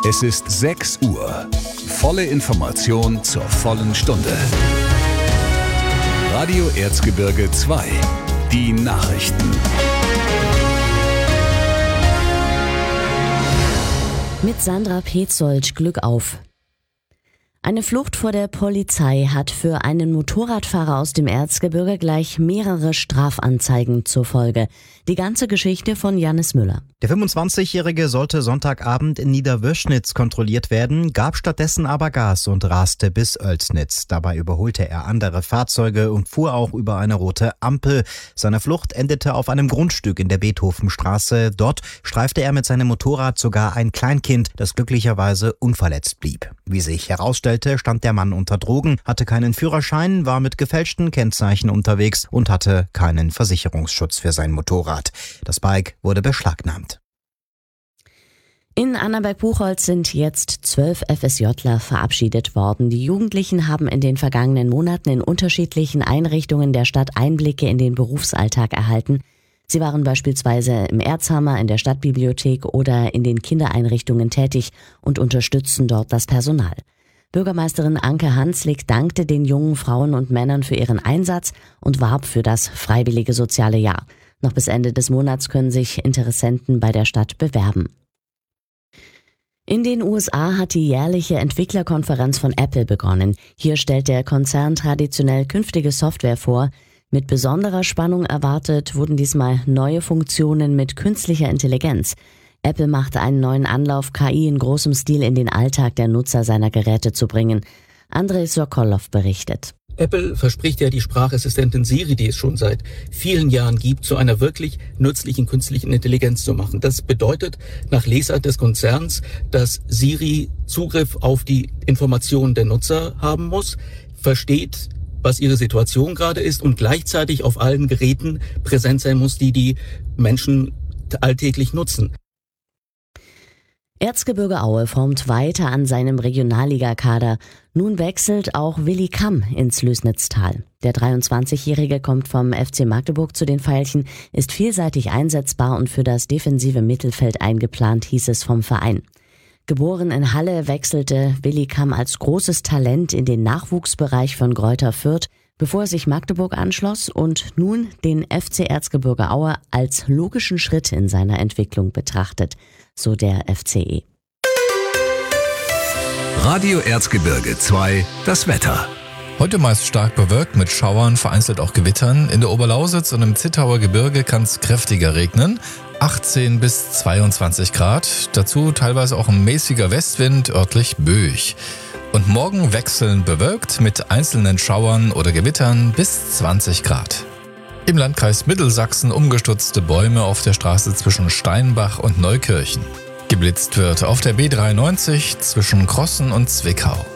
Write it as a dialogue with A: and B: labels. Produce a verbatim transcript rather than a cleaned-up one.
A: Es ist sechs Uhr. Volle Information zur vollen Stunde. Radio Erzgebirge zwei. Die Nachrichten.
B: Mit Sandra Petzold, Glück auf. Eine Flucht vor der Polizei hat für einen Motorradfahrer aus dem Erzgebirge gleich mehrere Strafanzeigen zur Folge. Die ganze Geschichte von Janis Müller.
C: Der fünfundzwanzigjährige sollte Sonntagabend in Niederwürschnitz kontrolliert werden, gab stattdessen aber Gas und raste bis Oelsnitz. Dabei überholte er andere Fahrzeuge und fuhr auch über eine rote Ampel. Seine Flucht endete auf einem Grundstück in der Beethovenstraße. Dort streifte er mit seinem Motorrad sogar ein Kleinkind, das glücklicherweise unverletzt blieb. Wie sich herausstellte, stand der Mann unter Drogen, hatte keinen Führerschein, war mit gefälschten Kennzeichen unterwegs und hatte keinen Versicherungsschutz für sein Motorrad. Das Bike wurde beschlagnahmt.
B: In Annaberg-Buchholz sind jetzt zwölf FSJler verabschiedet worden. Die Jugendlichen haben in den vergangenen Monaten in unterschiedlichen Einrichtungen der Stadt Einblicke in den Berufsalltag erhalten. Sie waren beispielsweise im Erzhammer, in der Stadtbibliothek oder in den Kindereinrichtungen tätig und unterstützen dort das Personal. Bürgermeisterin Anke Hanslik dankte den jungen Frauen und Männern für ihren Einsatz und warb für das freiwillige soziale Jahr. Noch bis Ende des Monats können sich Interessenten bei der Stadt bewerben. In den U S A hat die jährliche Entwicklerkonferenz von Apple begonnen. Hier stellt der Konzern traditionell künftige Software vor. Mit besonderer Spannung erwartet wurden diesmal neue Funktionen mit künstlicher Intelligenz. Apple machte einen neuen Anlauf, K I in großem Stil in den Alltag der Nutzer seiner Geräte zu bringen. Andrei Sokolov berichtet.
D: Apple verspricht ja die Sprachassistentin Siri, die es schon seit vielen Jahren gibt, zu einer wirklich nützlichen künstlichen Intelligenz zu machen. Das bedeutet nach Lesart des Konzerns, dass Siri Zugriff auf die Informationen der Nutzer haben muss, versteht, was ihre Situation gerade ist und gleichzeitig auf allen Geräten präsent sein muss, die die Menschen alltäglich nutzen.
B: Erzgebirge Aue formt weiter an seinem Regionalligakader. Nun wechselt auch Willi Kamm ins Lößnitztal. Der dreiundzwanzigjährige kommt vom F C Magdeburg zu den Veilchen, ist vielseitig einsetzbar und für das defensive Mittelfeld eingeplant, hieß es vom Verein. Geboren in Halle, wechselte Willi Kamm als großes Talent in den Nachwuchsbereich von Greuther Fürth, bevor er sich Magdeburg anschloss und nun den F C Erzgebirge Aue als logischen Schritt in seiner Entwicklung betrachtet, so der F C E.
A: Radio Erzgebirge zwei, das Wetter.
E: Heute meist stark bewölkt mit Schauern, vereinzelt auch Gewittern. In der Oberlausitz und im Zittauer Gebirge kann es kräftiger regnen. achtzehn bis zweiundzwanzig Grad. Dazu teilweise auch ein mäßiger Westwind, örtlich böig. Und morgen wechselnd bewölkt mit einzelnen Schauern oder Gewittern bis zwanzig Grad. Im Landkreis Mittelsachsen umgestürzte Bäume auf der Straße zwischen Steinbach und Neukirchen. Geblitzt wird auf der B dreiundneunzig zwischen Crossen und Zwickau.